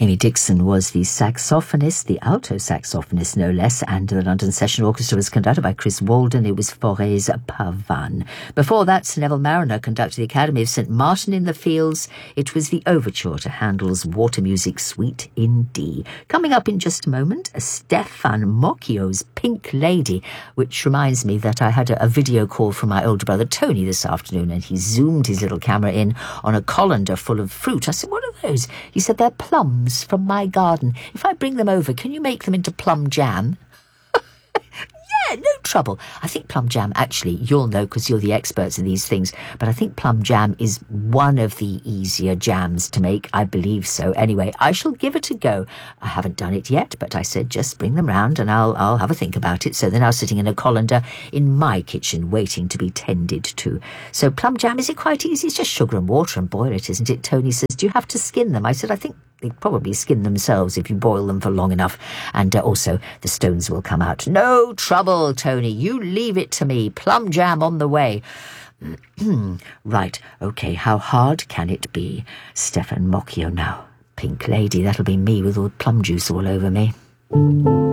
Amy Dixon was the saxophonist, the alto saxophonist no less, and the London Session Orchestra was conducted by Chris Walden. It was Forêt's Pavane. Before that, Sir Neville Marriner conducted the Academy of St Martin in the Fields. It was the overture to Handel's Water Music Suite in D. Coming up in just a moment, Stefan Mocchio's Pink Lady, which reminds me that I had a video call from my older brother Tony this afternoon, and he zoomed his little camera in on a colander full of fruit. I said, "What are those?" He said, "They're plums from my garden. If I bring them over, can you make them into plum jam?" Yeah, no trouble. I think plum jam, actually, you'll know because you're the experts in these things, but I think plum jam is one of the easier jams to make. I believe so. Anyway, I shall give it a go. I haven't done it yet, but I said just bring them round and I'll have a think about it. So they're now sitting in a colander in my kitchen waiting to be tended to. So plum jam, is it quite easy? It's just sugar and water and boil it, isn't it? Tony says, "Do you have to skin them?" I said, "I think they probably skin themselves if you boil them for long enough. And also, the stones will come out." "No trouble, Tony. You leave it to me. Plum jam on the way." Right, okay, how hard can it be? Stefan Mocchio now. Pink Lady, that'll be me with all plum juice all over me.